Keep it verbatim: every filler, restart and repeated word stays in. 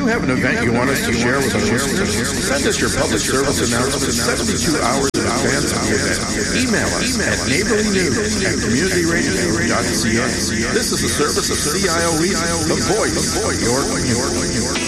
you have an event you want us to share with our listeners? Send us your public service announcement seventy-two hours in advance of the event. Email us at neighborlynews at community radio dot c a. This is a service of C I O E, the voice of your community.